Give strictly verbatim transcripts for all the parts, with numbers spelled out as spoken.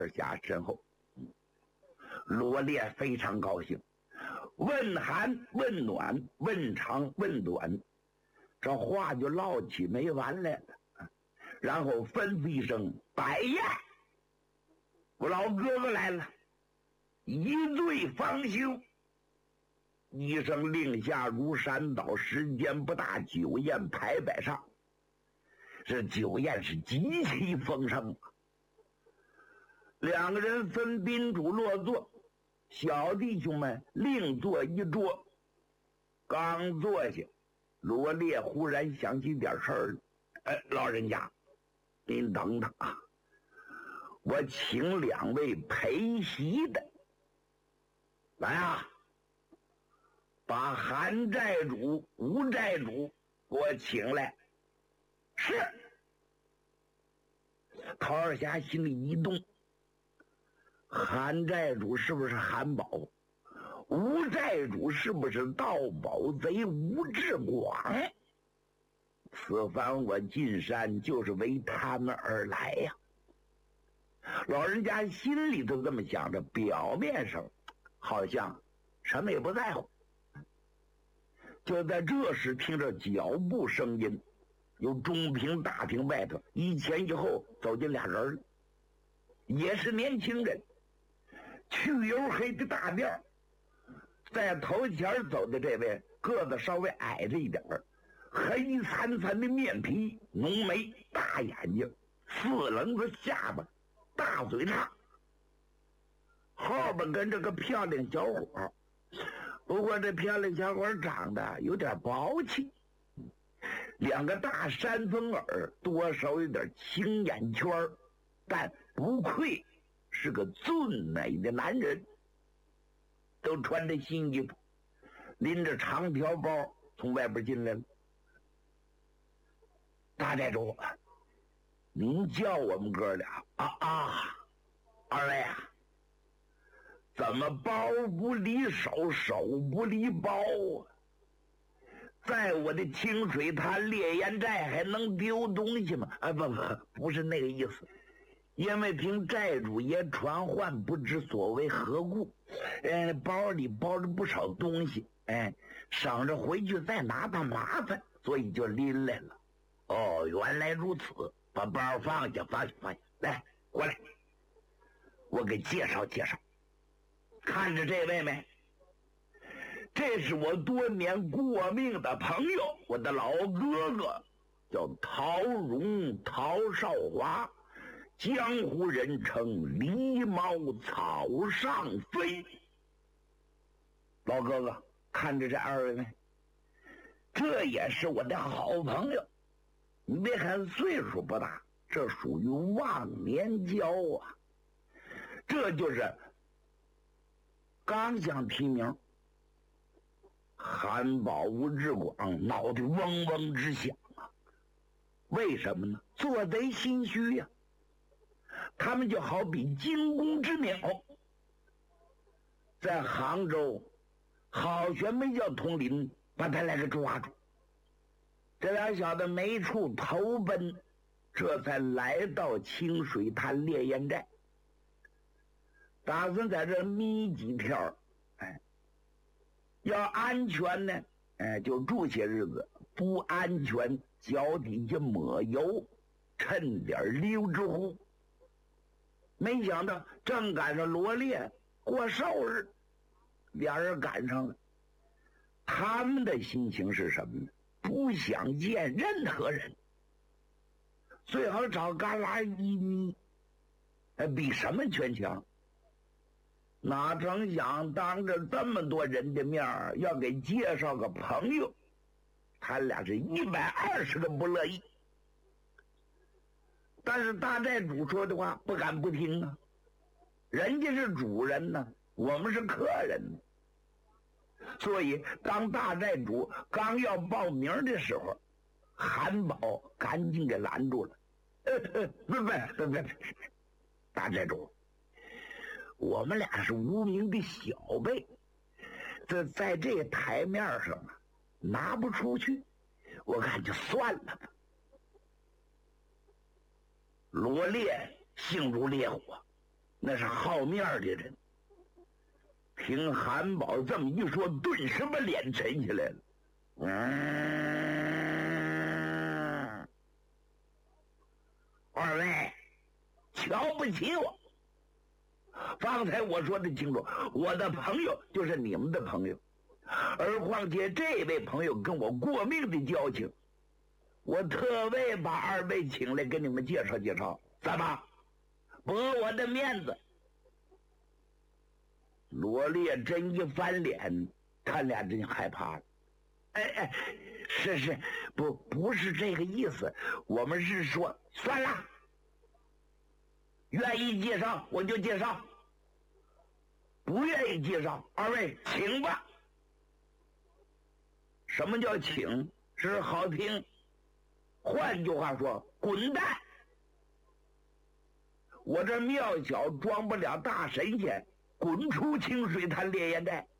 下身后。罗烈非常高兴，问寒问暖，问长问短，这话就唠起没完来了。然后吩咐一声：“摆宴，我老哥哥来了，一醉方休。”一声令下如山倒，时间不大，酒宴排摆上。这酒宴是极其丰盛。两个人分宾主落座，小弟兄们另坐一桌。刚坐下，罗烈忽然想起点事儿。哎，老人家，您等等啊，我请两位陪席的来啊，把韩寨主、吴寨主给我请来。是。陶二侠心里一动，韩寨主是不是韩宝？吴寨主是不是盗宝贼吴志广？此番我进山就是为他们而来呀！老人家心里头这么想着，表面上好像什么也不在乎。就在这时，听着脚步声音，由中庭大厅外头一前一后走进俩人，也是年轻人，去油黑的大辫，在头前走的这位个子稍微矮着一点儿，黑惨惨的面皮，浓眉，大眼睛，四棱子下巴，大嘴叉，后边跟着个漂亮小伙。不过这漂亮小伙长得有点薄气，两个大山峰耳，多少有点青眼圈，但不愧是个俊美的男人。都穿着新衣服，拎着长条包从外边进来了。大寨主，您叫我们哥俩啊啊！二位啊，怎么包不离手，手不离包啊？在我的清水滩烈焰寨还能丢东西吗？啊，不不，不是那个意思。因为凭寨主爷传唤，不知所为何故，呃，包里包着不少东西，哎，省着回去再拿他麻烦，所以就拎来了。哦，原来如此，把包放下，放下，放下，来，过来，我给介绍介绍。看着这位没？这是我多年过命的朋友，我的老哥哥，叫陶荣，陶少华。江湖人称狸猫草上飞。老哥哥，看着这二位没？这也是我的好朋友。你别看岁数不大，这属于忘年交啊。这就是刚想提名，韩宝吴志广脑袋嗡嗡直响啊。为什么呢？做贼心虚呀、啊。他们就好比惊弓之鸟，在杭州好悬没叫统领把他来给抓住。这俩小子没处投奔，这才来到清水滩烈焰寨，打算在这眯几天，哎，要安全呢，哎，就住些日子；不安全，脚底下抹油，趁点溜之乎。没想到正赶上罗烈过寿日，俩人赶上了。他们的心情是什么呢？不想见任何人，最好找旮旯一眯，比什么全强。哪成想当着这么多人的面要给介绍个朋友，他俩是一百二十个不乐意。但是大寨主说的话不敢不听啊，人家是主人呢，我们是客人。所以当大寨主刚要报名的时候，韩宝赶紧给拦住了。呃呃，不不不不，大寨主，我们俩是无名的小辈，这在这台面上啊拿不出去，我看就算了吧。罗烈性如烈火， 那是好面的人。听韩宝这么一说，顿时把脸沉下来了。嗯，二位瞧不起我。方才我说的清楚，我的朋友就是你们的朋友，而况且这位朋友跟我过命的交情，我特为把二位请来给你们介绍介绍，怎么驳我的面子？罗烈真一翻脸，他俩真害怕了。哎哎，是是，不不是这个意思，我们是说，算了，愿意介绍我就介绍，不愿意介绍，二位请吧。什么叫请？是好听，换句话说，滚蛋！我这庙小装不了大神仙，滚出清水潭烈焰寨。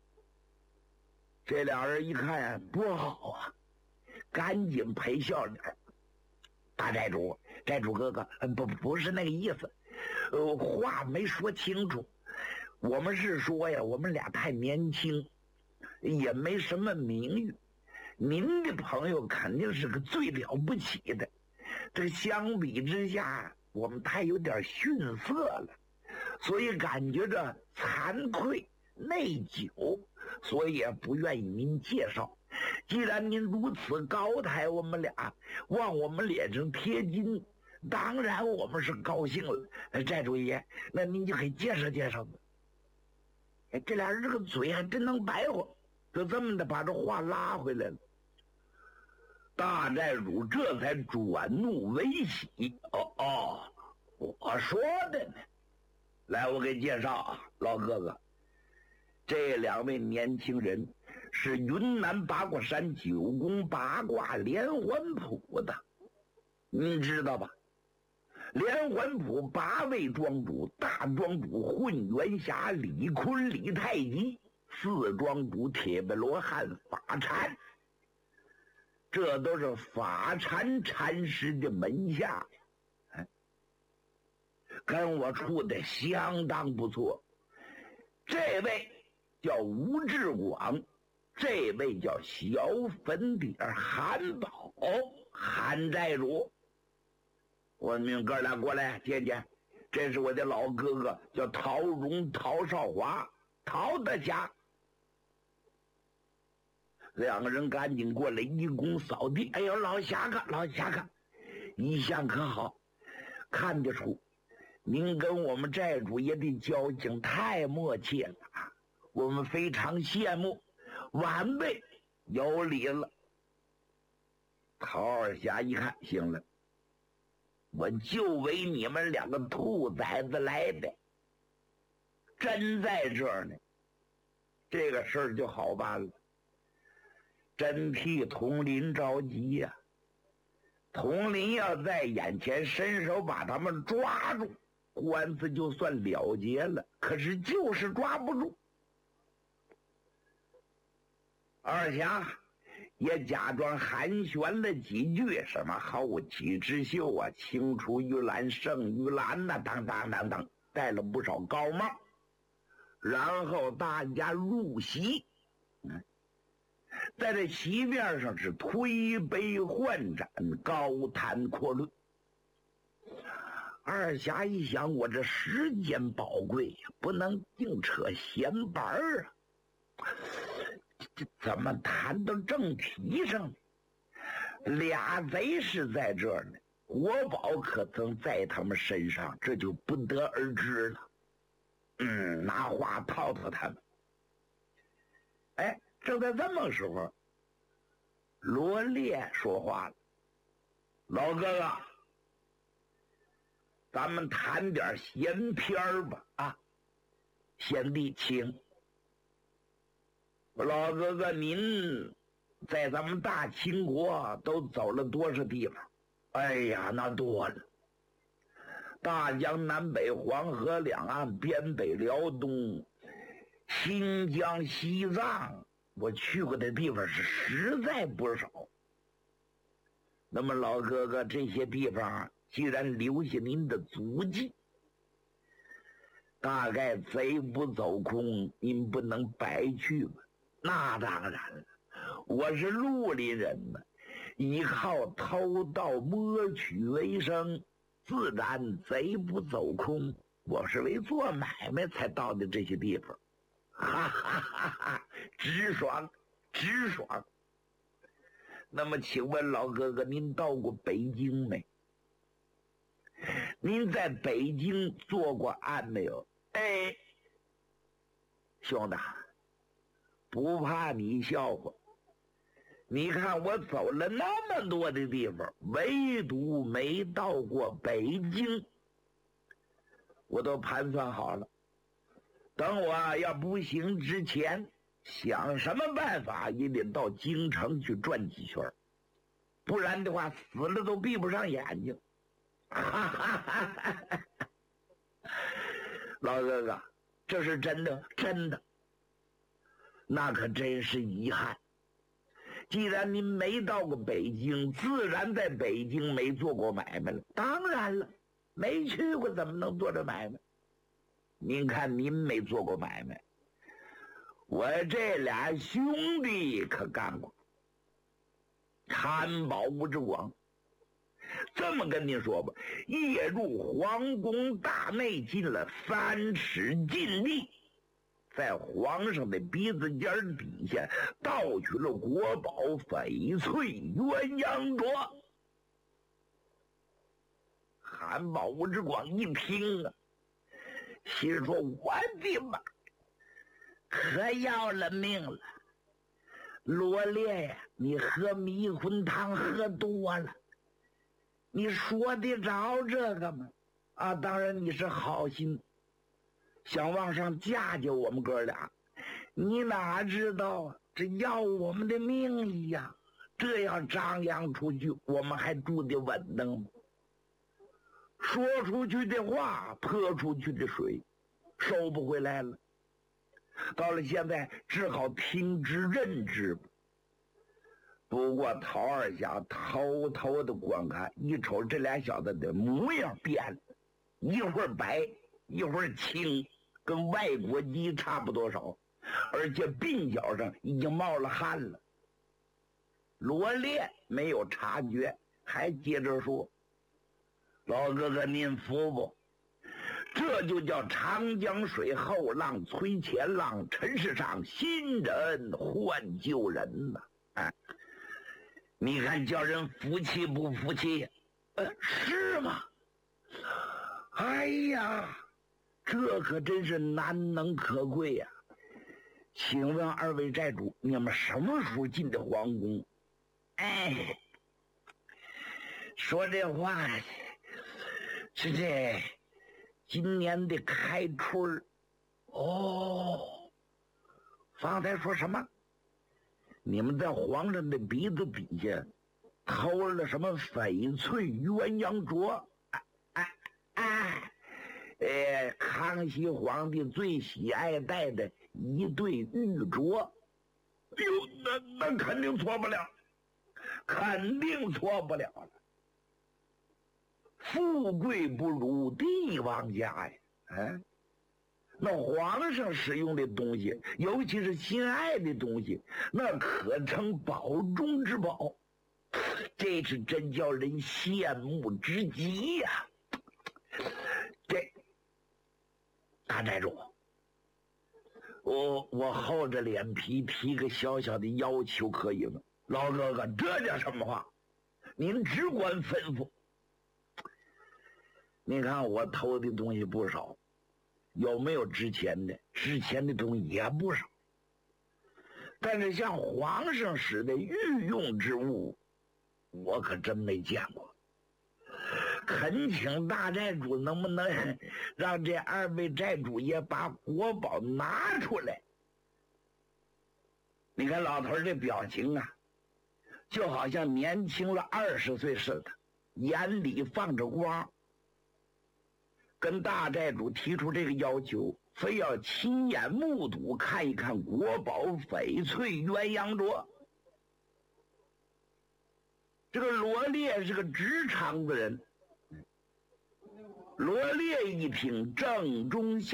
这俩人一看不好啊，赶紧赔笑脸。大寨主，寨主哥哥，不不是那个意思，呃，话没说清楚。我们是说呀，我们俩太年轻，也没什么名誉。您的朋友肯定是个最了不起的，这个相比之下，我们太有点逊色了，所以感觉着惭愧内疚，所以也不愿意您介绍。既然您如此高抬我们俩，往我们脸上贴金，当然我们是高兴了。寨主爷，那您就给介绍介绍吧。哎，这俩人这个嘴还真能白话，就这么的把这话拉回来了。大寨主这才转怒为喜。哦哦，我说的呢。来，我给介绍啊，老哥哥，这两位年轻人是云南八卦山九宫八卦连环谱的，您知道吧？连环谱八位庄主，大庄主混元侠李坤、李太极，四庄主铁背罗汉法禅，这都是法禅禅师的门下呀。跟我处的相当不错。这位叫吴志广，这位叫小粉底儿韩宝，韩寨主。我们哥俩过来见见，这是我的老哥哥，叫陶荣、陶少华，陶大侠。两个人赶紧过来一躬扫地。哎呦，老侠客，老侠客，一向可好？看得出您跟我们寨主爷的交情太默契了啊，我们非常羡慕，晚辈有礼了。陶二侠一看，行了，我就为你们两个兔崽子来的，真在这儿呢，这个事儿就好办了。真替统领着急呀、啊！统领要在眼前伸手把他们抓住，官司就算了结了，可是就是抓不住。二侠也假装寒暄了几句，什么后起之秀啊，青出于蓝胜于蓝呐、啊，当当当当，戴了不少高帽。然后大家入席，嗯，在这席面上是推杯换盏，高谈阔论。二侠一想，我这时间宝贵呀，不能净扯闲白儿啊。这怎么谈到正题上呢？俩贼是在这儿呢，国宝可曾在他们身上，这就不得而知了。嗯，拿话套套他们。哎，正在这么时候，罗烈说话了：“老哥哥，咱们谈点闲篇儿吧。啊，贤弟，请。老哥哥，您在咱们大清国都走了多少地方？哎呀，那多了。大江南北、黄河两岸、边北辽东、新疆、西藏，我去过的地方是实在不少。那么老哥哥，这些地方既然留下您的足迹， 大概贼不走空，您不能白去吧？那当然了，我是绿林人嘛，依靠偷盗摸取为生，自然贼不走空。我是为做买卖才到的这些地方，哈哈哈哈，直爽，直爽。那么，请问老哥哥，您到过北京没？您在北京做过案没有？哎，兄弟，不怕你笑话。你看我走了那么多的地方，唯独没到过北京。我都盘算好了，等我要不行之前，想什么办法也得到京城去转几圈，不然的话死了都闭不上眼睛。哈哈哈哈，老哥哥，这是真的，真的。那可真是遗憾。既然您没到过北京，自然在北京没做过买卖了。当然了，没去过怎么能做这买卖？您看您没做过买卖，我这俩兄弟可干过。汉堡吴志广，这么跟您说吧，夜入皇宫大内，进了三尺禁地，在皇上的鼻子尖底下盗取了国宝翡翠鸳鸯镯。韩宝吴志广一听啊，心说：“我的妈，可要了命了！罗烈呀，你喝迷魂汤喝多了，你说得着这个吗？啊，当然你是好心，想往上嫁接我们哥俩，你哪知道啊？这要我们的命一样，这要张扬出去，我们还住得稳当吗？说出去的话，泼出去的水，收不回来了。到了现在，只好听之任之。不过陶二侠偷偷的观看，一瞅这俩小子的模样变了，一会儿白，一会儿青，跟外国鸡差不多少，而且鬓角上已经冒了汗了。罗烈没有察觉，还接着说：“老哥哥您服不？这就叫长江水后浪推前浪，尘世上新人换旧人呐！啊，你看叫人服气不服气？呃，是吗？哎呀，这可真是难能可贵呀！请问二位寨主，你们什么时候进的皇宫？哎，说这话是这今年的开春。哦，方才说什么？你们在皇上的鼻子底下偷了什么翡翠鸳鸯镯？哎哎哎，呃，康熙皇帝最喜爱戴的一对玉镯。哎呦，那那肯定错不了，肯定错不了了。富贵不如帝王家呀！啊，那皇上使用的东西，尤其是心爱的东西，那可称宝中之宝，这是真叫人羡慕之极呀！这大寨主，我我厚着脸皮提个小小的要求可以吗？老哥哥，这叫什么话？您只管吩咐。你看我偷的东西不少，有没有值钱的？值钱的东西也不少，但是像皇上使的御用之物，我可真没见过。恳请大寨主能不能让这二位寨主爷把国宝拿出来？你看老头这表情啊，就好像年轻了二十岁似的，眼里放着光。跟大寨主提出这个要求，非要亲眼目睹看一看国宝翡翠鸳鸯镯。这个罗烈是个直肠子人，罗烈一听正中